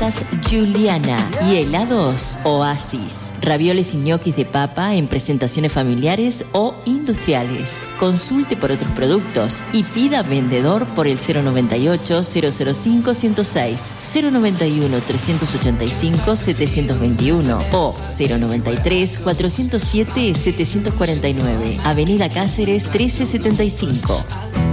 Pastas Juliana y helados Oasis. Ravioles y ñoquis de papa en presentaciones familiares o industriales. Consulte por otros productos y pida vendedor por el 098-005-106, 091-385-721 o 093-407-749. Avenida Cáceres 1375.